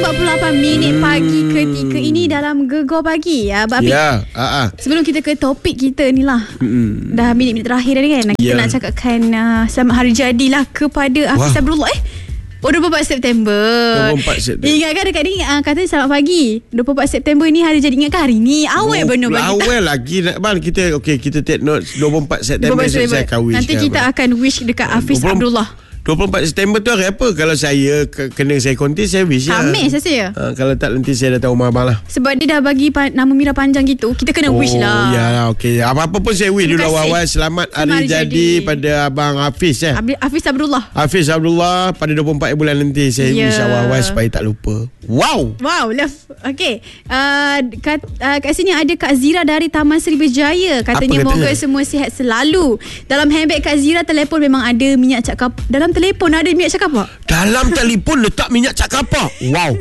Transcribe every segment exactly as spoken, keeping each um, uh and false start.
empat puluh lapan minit hmm. pagi ketika ini dalam Gegar Pagi. Ya, Abang Apik. Ya, uh-uh. Sebelum kita ke topik kita ni lah. Hmm. Dah minit-minit terakhir ni kan. Kita yeah. nak cakapkan uh, selamat hari jadilah kepada Hafiz Sabrullah eh. Oh, dua puluh empat September. dua puluh empat September. Ingatkan dekat ni uh, katanya selamat pagi. dua puluh empat September ni hari jadi. Ingatkan hari ni awal oh, benar bagi. Awal lagi bang kita okey kita take note dua puluh empat September saya akan wish. Nanti kita kan, akan wish dekat Hafiz Abdullah. dua puluh empat September tu hari apa? Kalau saya ke, kena saya konti, saya wish lah. Khamis saya. Ha, kalau tak nanti saya datang rumah abang lah. Sebab dia dah bagi pa- nama Mira panjang gitu, kita kena oh, wish lah. Oh ya lah, okey. Apa-apa pun saya wish dulu awal-awal. Selamat hari, hari jadi, jadi pada abang Hafiz ya. Hafiz Abdullah. Hafiz Abdullah pada dua puluh empat bulan nanti. Saya yeah. wish awal-awal supaya tak lupa. Wow. Wow, love. Okey. Uh, kat, uh, kat sini ada Kak Zira dari Taman Seri Berjaya. Katanya moga semua sihat selalu. Dalam handbag Kak Zira telefon memang ada minyak cak kapak. Dalam telefon ada minyak cak kapak. Dalam telefon letak minyak cak kapak. Wow.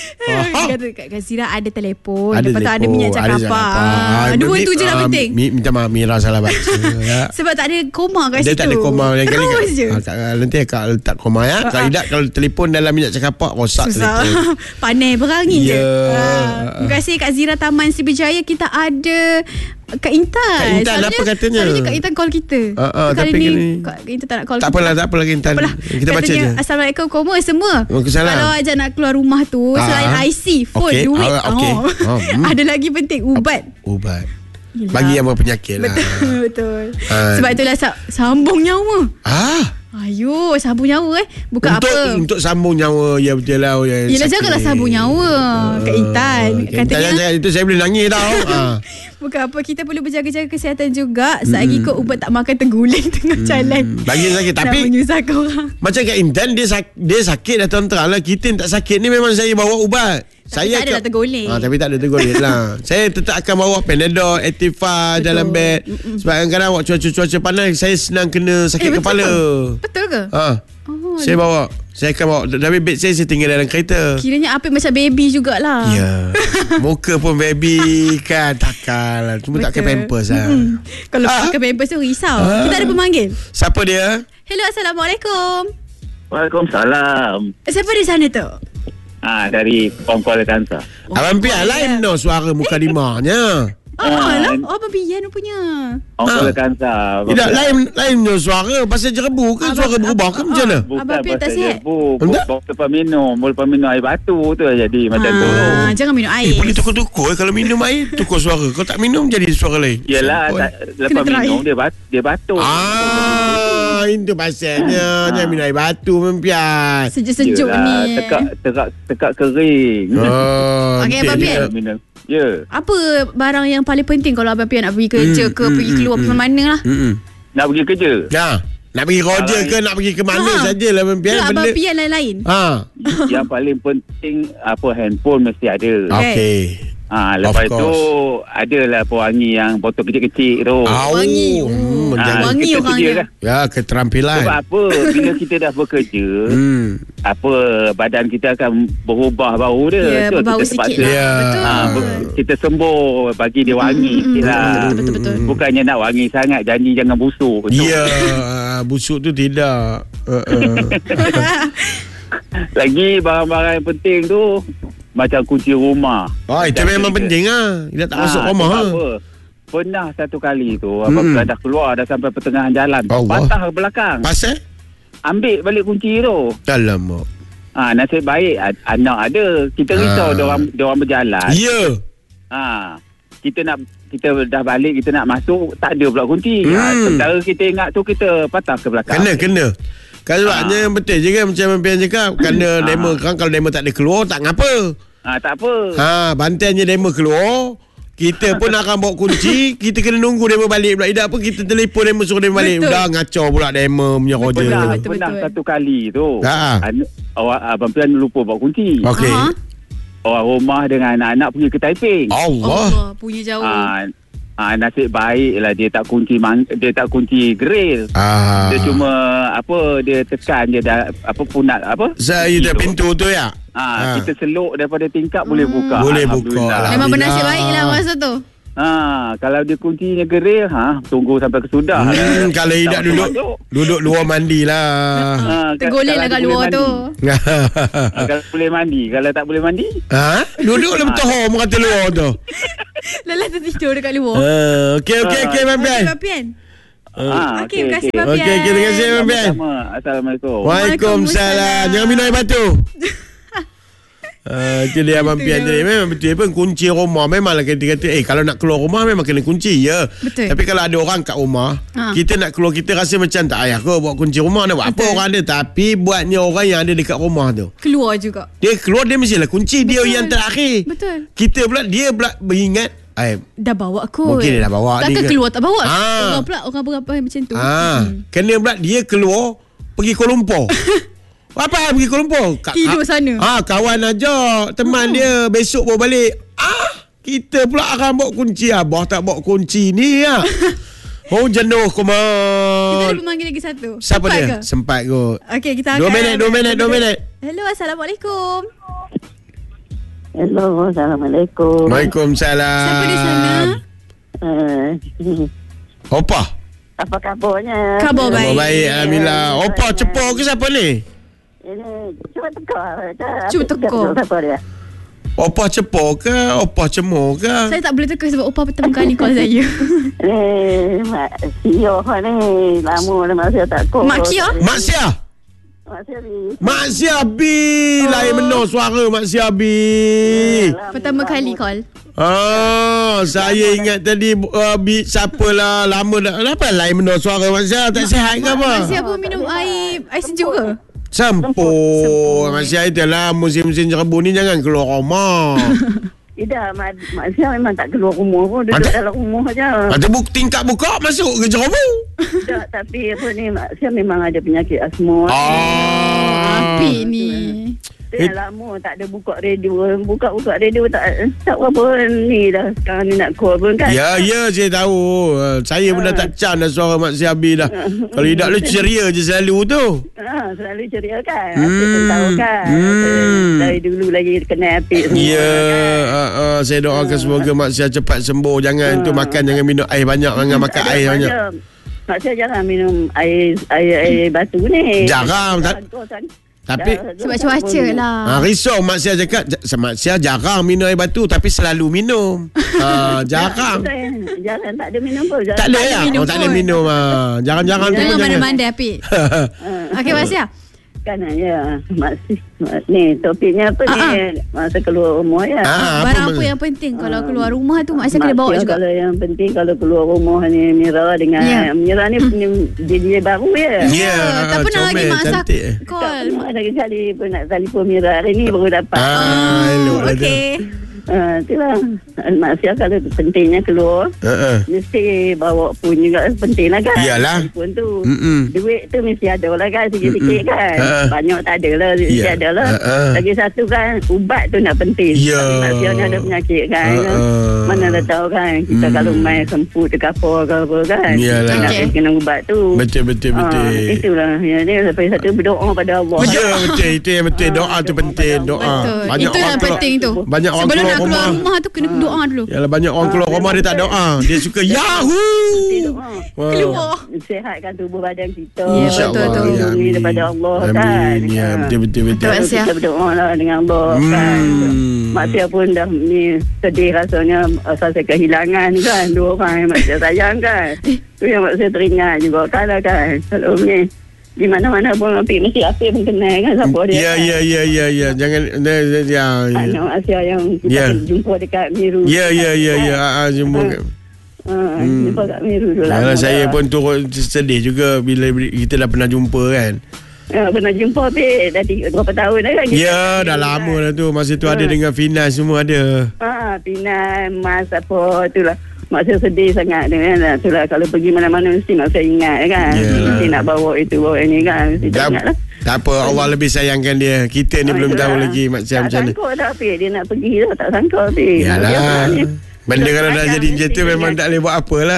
Kata Kak Zira ada telefon. Ada lepas tu ada minyak cak kapak. Ah, dua tu je lah uh, penting. Mi, minta maaf Mira salah baca. Ya. Sebab tak ada koma kat Dia situ. Dia tak ada koma. Terus je. Ha, nanti Kak letak koma ya. Kalau tidak, kalau telefon dalam minyak cak kapak rosak telefon. Pandai berangin yeah. je. Uh, terima kasih Kak Zira Taman Seri Berjaya. Kita ada Kak Intan. Kak Intan selalunya, apa katanya? Selalunya Kak Intan call kita. Uh, uh, Kali tapi ni kini, Kak Intan tak nak call tak kita. Apalah, tak apalah Kak Intan. Apalah. Kita baca katanya, je. Assalamualaikum semua semua. Kalau ajak nak keluar rumah tu uh, selain I C, phone, okay. duit. Uh, okay. oh. Oh, hmm. Ada lagi penting ubat. Ubat. Yelah. Bagi yang berpenyakit lah. Betul, betul. Uh, Sebab itulah sambung nyawa. Ah. Ayo, sambung nyawa eh. Bukan untuk, apa. Untuk sambung nyawa. Ya betul lah. Ya, yelah, janganlah sambung nyawa. Uh, Kak Intan. Katanya saya, itu saya boleh nangis tau. uh. Bukan apa. Kita perlu berjaga-jaga kesihatan juga. Selagi hmm. kau ubat tak makan terguling tengah hmm. jalan. Bagi sakit. Tapi nak menyusahkan orang. Macam Kak Intan, dia, sak- dia sakit dah terang-terang lah. Kita yang tak sakit ni memang saya bawa ubat. Tapi saya tak ada ke... tergolek. Ha, tapi tak ada tergolek lah. Saya tetap akan bawa Panadol, Activa dalam beg. Mm-mm. Sebab kadang-kadang waktu cuaca-cuaca panas, saya senang kena sakit eh, kepala. Betul ke? Ha. Oh, saya bawa. Saya akan bawa. Tapi beg saya, saya tinggal dalam kereta. Kiranya Apik macam baby jugalah. Ya. Muka pun baby kan. Takkan lah. Cuma tak pakai pampers lah. Mm-hmm. Kalau ha? pakai pampers tu risau. Ha? Kita ada pemanggil. Siapa dia? Hello, Assalamualaikum. Waalaikumsalam. Siapa di sana tu? Ah, dari Kuala Kansar. Oh, Abang Pian lain no suara muka limanya. Ah, lah. Oh, Abang Pian rupanya. Kuala Kansar. Tidak, lain lain no suara. Pasal jerebu ke? Suara berubah ke macam mana? Abang Pian tak sihat? Lepas minum. Lepas minum air batu tu jadi macam tu. Jangan minum air. Eh, boleh tukar-tukar eh. Kalau minum air, tukar suara. Kalau tak minum, jadi suara lain. Yelah, lepas minum, dia bat, dia batuk. Ah, itu pasalnya. Jangan minum air batu, Mempian. Sejuk-sejuk ni. Tekak, tekak, tekak kering. Oh, okey, Abang Pian. Ya. Yeah. Apa barang yang paling penting kalau Abang Pian nak pergi kerja mm, ke, mm, pergi keluar mm, ke mana lah? Mm, nak pergi kerja? Ya. Nak pergi kerja ke, nak pergi ke mana ha. sajalah Abang Pian. Abang Pian lain-lain. Ha. Yang paling penting, apa, handphone mesti ada. Okey. Ha, lepas tu adalah pewangi yang botol kecil-kecil tu. Oh, wangi. Hmm, ha, wangi orangnya. Ya, keterampilan. Sebab apa? Bila kita dah bekerja, hmm. apa badan kita akan berubah bau dia. Ya, so, berbau sikit lah. Ya. Betul. Ha, kita sembuh bagi dia wangi hmm, sikit lah. Betul, betul, betul. Bukannya nak wangi sangat, janji jangan busuk. Ya, busuk tu tidak. Uh-uh. Lagi barang-barang yang penting tu macam kunci rumah. Oh, itu memang penting ah. Dia tak ha, masuk rumah ha. Pernah satu kali tu apabila hmm. dah keluar dah sampai pertengahan jalan, Allah. Patah ke belakang. Pasal? Ambil balik kunci tu. Alamak. Ah, nasib baik anak ada. Kita risau ha. dia orang dia orang berjalan. Ya. Yeah. Ah, kita nak kita dah balik, kita nak masuk, tak ada pula kunci. Hmm. Ah, sementara kita ingat tu kita patah ke belakang. Kena, kena. Kalau maknanya ha. betul je kan macam Mempian cakap. Kerana ha. demo kan, kalau demo tak ada keluar, tak ngapa. Ah, tak apa. Ha, bantainya demo keluar, kita pun akan bawa kunci, kita kena nunggu demo balik pula. Tidak apa, kita telefon demo suruh demo balik. Dah ngacau pula demo punya kerja. Pernah, betul, pernah betul. satu kali tu. Ha. Awak Abang Pian lupa bawa kunci. Okey. Ha. Orang rumah dengan anak-anak pergi ke Taiping. Allah. Allah, punya jauh. Ah, Ah, nasib baik lah dia tak kunci mang- dia tak kunci grill. Ah. Dia cuma apa dia tekan dia dah apa punat apa? Saya dah pintu tu ya. Ah, ah. Kita seluk daripada tingkap hmm. boleh buka. Boleh buka. Memang bernasib baik lah masa tu. Ha, kalau dia kuncinya geril, ha, tunggu sampai kesudah. Hmm, kalau tidak duduk duduk luar mandi lah. Ha, tergolek lah kat luar tu. Ha, kalau boleh mandi, kalau tak boleh mandi, ha? Duduk lah betul home kata luar tu. Lelah tertidur dekat luar. Uh, okey okey okey Mak Pian. Mak Pian. Ah, okey, terima kasih Mak Pian. Okey, terima kasih Mak Pian. Assalamualaikum. Waalaikumsalam. Jangan minum air batu. Uh, itu dia Abang Pian tadi. Memang betul pun kunci rumah. Memanglah kita kata eh kalau nak keluar rumah memang kena kunci ya. Betul. Tapi kalau ada orang kat rumah, ha. kita nak keluar, kita rasa macam tak payah ke buat kunci rumah. Nak buat apa orang ada. Tapi buatnya orang yang ada dekat rumah tu, keluar juga. Dia keluar dia mestilah kunci. Betul. Dia yang terakhir. Betul. Kita pula dia pula beringat eh, dah bawa kot. mungkin dia dah bawa. Takkan keluar tak bawa. Ha. Orang pula orang berapa macam tu. Ah, hmm. Kena pula dia keluar pergi Kuala Lumpur. Apa pergi Kuala Lumpur? Ka- Tidur sana. Ah, kawan ajak, teman oh. dia besok bawa balik. Ah, kita pula akan bawa kunci. Abah tak bawa kunci ni ya. Oh, jenuh kumar. Kita ada pemanggil lagi satu. Siapa Sempat dia? ke? Sempat kot. Okey, kita akan Dua minit, dua minit, dua minit. Hello, Assalamualaikum. Hello, Assalamualaikum. Waalaikumsalam. Siapa di sana? Uh, Opa. apa kabarnya? Khabar baik. Khabar baik, alhamdulillah. Opa cepo ke siapa ni? Ini cuba tekar. Cuba tekar. Siapa dia? Opa cepo ke? Opa cemur ke? Saya tak boleh teka sebab Opa pertama kali call saya. Ni Mak Sia ni. Lama dah Mak Sia tak call. Mak Kia? Mak Sia. Mak Sia ni. Mak Sia Bi. Oh. Lain menor suara Mak Sia Bi. Pertama kali call. Ah, saya ingat tadi uh, bi, siapalah lama dah. Kenapa lain menor suara Mak Sia? Tak sihat ke apa? Mak Sia pun minum air air sejuk ke? Sempur. Mak Sia itulah musim-musim jerebu ni jangan keluar rumah. Tidak, Mak, Mak Sia memang tak keluar rumah pun. Duduk Ada? dalam rumah je. Ada buku tingkap buka masuk ke jerebu. Tak, tapi apa ni, Mak Sia memang ada penyakit asma. Ah. Api ni. Dah lama tak ada buka radio. Buka-buka radio tak tak berapa ni dah. Sekarang ni nak call pun kan. Ya, ya saya tahu. Uh, saya pun dah tak can dah suara Mak Sia Bi dah. Kalau tidak lu ceria je selalu tu. Ha, selalu ceria kan. Hmm. Asyik pun tahu kan. Hmm. Dari dulu lagi kenal Apik semua. Ya, kan? uh, uh, saya doakan semoga Mak Sia cepat sembuh. Jangan tu makan, jangan minum air banyak, jangan makan air banyak. Mak Sia jangan minum air air, air batu ni. Jarang, tak- Tapi Sebab cuaca lah. ha, risau Mak Sia cakap j- Mak Sia jarang minum air batu tapi selalu minum. Ha, jarang. Jarang tak ada minum pun. Tak ada ya? minum Oh, tak ada pun. minum. Ha. Jarang-jarang tu Jangan pun jangan. mana-mana Api. Okey, Mak Sia. Kan ya. Mak Sia. Ni topiknya apa ni? Masa keluar rumah ya. Ah, Barang apa apa yang penting kalau keluar rumah tu Mak Sia Mak kena bawa Sia juga. Kalau yang penting kalau keluar rumah ni Mira dengan Ya. Mira ni dia dia baru ya. Ya, Tak pernah lagi comel, Mak Sia cantik. call. Ada kali pun nak telefon Mira hari ni baru dapat. Ah, elok lah tu. Okey. Uh, itulah Mak Sia kalau pentingnya keluar Ha. mesti bawa pun juga penting lah kan. Iyalah. Telefon tu. Mm-mm. Duit tu mesti ada lah kan. Sikit-sikit kan. Ha. Banyak tak ada lah. Mesti Ya. ada lah. Ha. Lagi satu kan ubat tu nak penting. Ya. Tapi Mak Sia ni ada penyakit kan. Ha. Mana dah tahu kan. Kita Hmm. kalau main semput dekat apa ke apa kan. Iyalah. Nak Okey. kena ubat tu. Betul betul Ah, betul. itulah. Ya, ni sampai satu berdoa pada Allah. Ya betul itu yang betul. Doa tu penting, doa. Betul. Banyak Itu orang yang keluar- penting tu. Banyak orang Sebelum keluar nak keluar rumah. rumah tu kena doa dulu. Yalah banyak orang keluar rumah dia tak doa. Dia suka Yahoo. Wah. Keluar. Sihatkan tubuh badan kita. Ya, InsyaAllah. betul, betul. Ya, Lindungi amin. daripada Allah kan. Amin. Ya, Ha. betul betul betul. Betul. Kita Sia. berdoa lah dengan Allah kan. Hmm. Mak Sia pun dah ni sedih rasanya asal saya kehilangan kan. Dua orang yang Mak Sia sayang kan. Tu yang Mak Sia teringat juga kan lah kan. Kalau ni di mana-mana pun Apik mesti Apik pun kenal kan siapa dia. Ya kan? ya ya ya ya jangan ya ya. Anak Mak Sia yang kita Ya. jumpa dekat Miru. Ya ya ya ya ah jumpa. Ha, jumpa kat Miru tu lah. Yalah saya pun turut sedih juga bila kita dah pernah jumpa kan. Ya, pernah jumpa Apik dah tiga, berapa tahun dah kan. Ya dah lama dah tu. Masa tu ada dengan Fina semua ada. Ha, Pinan, Mas apa tu lah. Mak Sia sedih sangat dengan lah. Tu lah kalau pergi mana-mana mesti Mak Sia ingat kan. Yalah. Mesti nak bawa itu bawa ini kan. Mesti tak Tak, ingat lah. tak apa Allah lebih sayangkan dia. Kita ni Ha, belum itulah. tahu lagi macam tak macam mana. sangka dah Apik dia nak pergi dah. Tak sangka Apik. Yalah. Dia ni. Benda kalau dah Sayang jadi macam mesti tu memang dia. tak boleh buat apalah.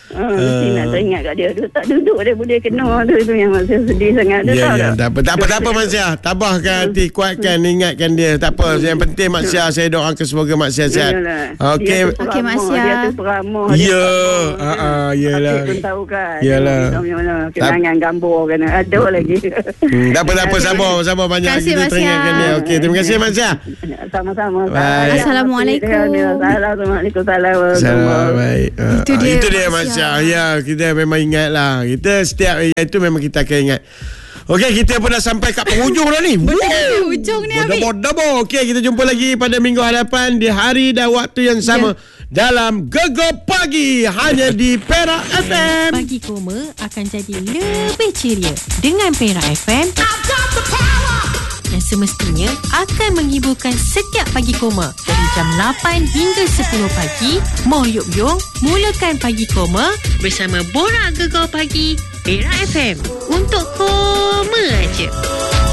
Uh, mesti nak teringat kat dia. Dia tak duduk dia boleh kena tu. Itu yang saya sedih sangat. Dia Ya, tahu ya. tak? Tak apa, tak apa, tak apa Mak Syah. Tabahkan hati, kuatkan, ingatkan dia. Tak apa. Yang penting Mak Syah, saya doakan semoga Mak Syah sihat. Okey. Okey, Mak Syah. Dia tu peramah. Ya. Ha ah, yalah. Aku pun tahu kan. Yalah. Kenangan gambar kan. Ada lagi. Hmm, tak apa, tak apa. Sabar, sabar banyak Terima kasih, kita Mak teringatkan Syah. dia. Okey, terima kasih Mak Syah. Sama-sama. Baik. Assalamualaikum. Assalamualaikum. Salam. Baik. Ah, Itu dia, Itu dia Mak Mak Syah. Syah. Ya, kita memang ingat lah. Kita setiap itu memang kita akan ingat. Okey, kita pun dah sampai kat penghujung dah ni. Betul, hujung ni Amir. Double-double. Okey, kita jumpa lagi pada minggu hadapan di hari dan waktu yang sama Ya. dalam Gegar Pagi hanya di Perak F M. Pagi Koma akan jadi lebih ceria dengan Perak F M yang semestinya akan menghiburkan setiap Pagi Koma dari jam lapan hingga sepuluh pagi. Moh Yuk Yong mulakan Pagi Koma bersama Borak Gegar Pagi Perak F M untuk Koma aja.